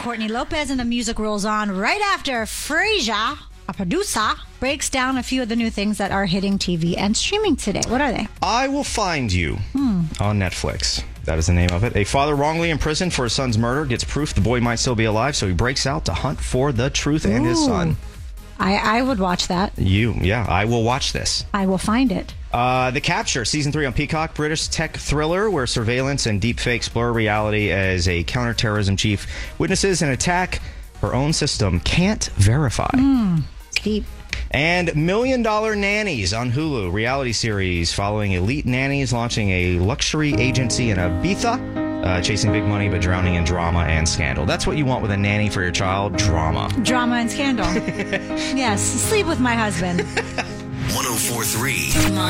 Courtney Lopez, and the music rolls on right after Frasier, a producer, breaks down a few of the new things that are hitting TV and streaming today. What are they? I Will Find You on Netflix. That is the name of it. A father wrongly imprisoned for his son's murder gets proof the boy might still be alive, so he breaks out to hunt for the truth and his son. I would watch that. I will watch this. I will find it. The Capture, Season 3 on Peacock, British tech thriller where surveillance and deepfakes blur reality as a counterterrorism chief witnesses an attack her own system can't verify. Deep. And $1 Million Nannies on Hulu, reality series following elite nannies launching a luxury agency in Ibiza. Chasing big money, but drowning in drama and scandal. That's what you want with a nanny for your child, drama. Drama and scandal. Yes, sleep with my husband. 104.3